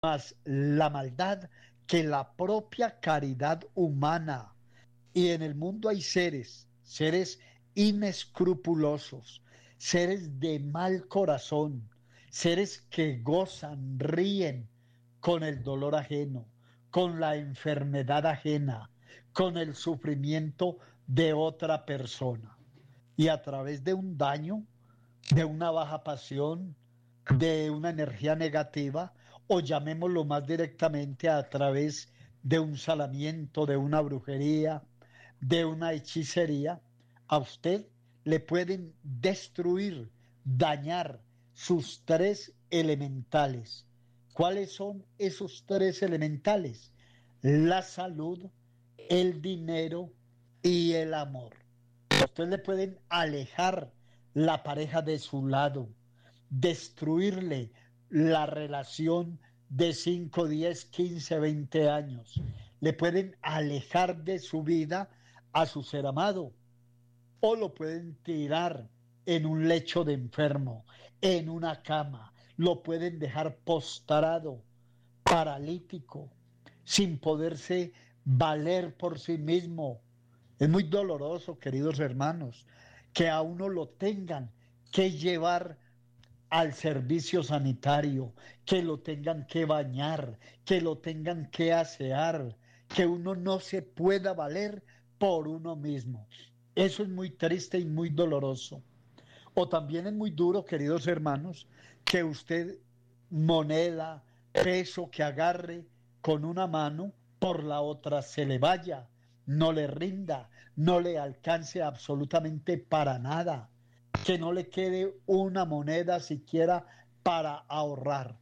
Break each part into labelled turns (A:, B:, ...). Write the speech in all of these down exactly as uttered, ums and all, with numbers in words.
A: más la maldad que la propia caridad humana. Y en el mundo hay seres, seres inescrupulosos, seres de mal corazón, seres que gozan, ríen con el dolor ajeno, con la enfermedad ajena, con el sufrimiento de otra persona. Y a través de un daño, de una baja pasión, de una energía negativa, o llamémoslo más directamente a través de un salamiento, de una brujería, de una hechicería, a usted le pueden destruir, dañar sus tres elementales. ¿Cuáles son esos tres elementales? La salud, el dinero y el amor. A usted le pueden alejar la pareja de su lado, destruirle la relación de cinco, diez, quince, veinte años. Le pueden alejar de su vida a su ser amado o lo pueden tirar en un lecho de enfermo, en una cama, lo pueden dejar postrado, paralítico, sin poderse valer por sí mismo. Es muy doloroso, queridos hermanos, que a uno lo tengan que llevar al servicio sanitario, que lo tengan que bañar, que lo tengan que asear, que uno no se pueda valer por uno mismo. Eso es muy triste y muy doloroso. O también es muy duro, queridos hermanos, que usted moneda, peso que agarre con una mano, por la otra se le vaya, no le rinda, no le alcance absolutamente para nada, que no le quede una moneda siquiera para ahorrar.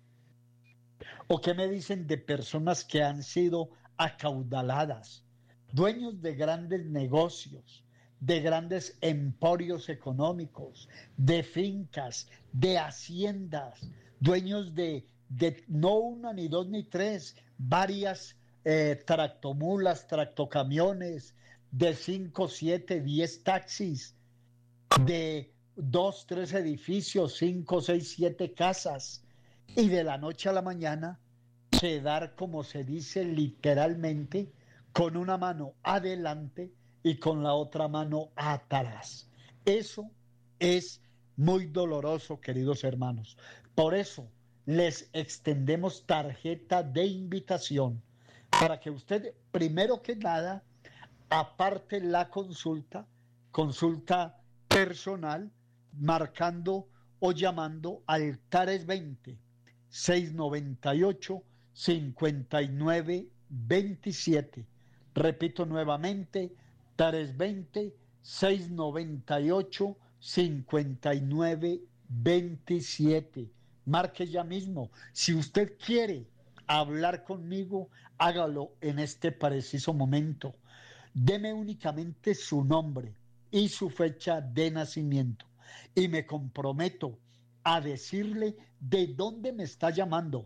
A: ¿O qué me dicen de personas que han sido acaudaladas, dueños de grandes negocios, de grandes emporios económicos, de fincas, de haciendas, dueños de, de no una, ni dos, ni tres, varias eh, tractomulas, tractocamiones, de cinco, siete, diez taxis, de dos, tres edificios, cinco, seis, siete casas, y de la noche a la mañana quedar, como se dice literalmente, con una mano adelante y con la otra mano atrás. Eso es muy doloroso, queridos hermanos. Por eso les extendemos tarjeta de invitación para que usted, primero que nada, aparte la consulta, consulta personal, marcando o llamando al tres veinte, seiscientos noventa y ocho, cincuenta y nueve veintisiete. Repito nuevamente, tres veinte, seiscientos noventa y ocho, cincuenta y nueve veintisiete. Marque ya mismo. Si usted quiere hablar conmigo, hágalo en este preciso momento. Deme únicamente su nombre y su fecha de nacimiento y me comprometo a decirle de dónde me está llamando,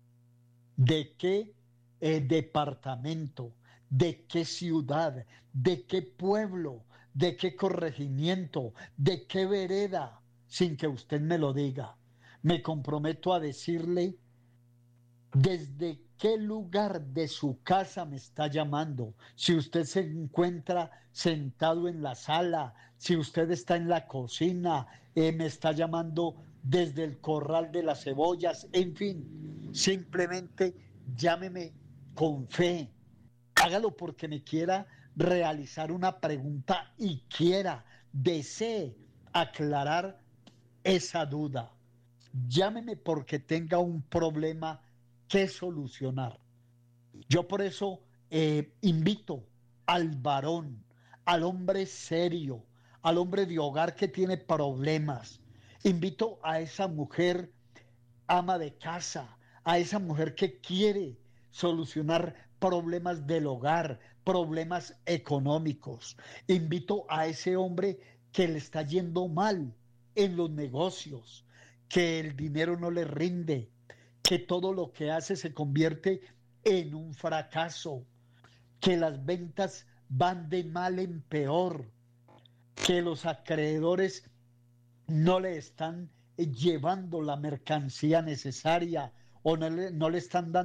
A: de qué eh, departamento, de qué ciudad, de qué pueblo, de qué corregimiento, de qué vereda, sin que usted me lo diga. Me comprometo a decirle desde qué lugar de su casa me está llamando. Si usted se encuentra sentado en la sala, si usted está en la cocina, eh, me está llamando desde el corral de las cebollas, en fin, simplemente llámeme con fe. Hágalo porque me quiera realizar una pregunta y quiera, desee aclarar esa duda. Llámeme porque tenga un problema que solucionar. Yo por eso eh, invito al varón, al hombre serio, al hombre de hogar que tiene problemas. Invito a esa mujer ama de casa, a esa mujer que quiere solucionar problemas del hogar, problemas económicos. Invito a ese hombre que le está yendo mal en los negocios, que el dinero no le rinde, que todo lo que hace se convierte en un fracaso, que las ventas van de mal en peor, que los acreedores no le están llevando la mercancía necesaria o no le, no le están dando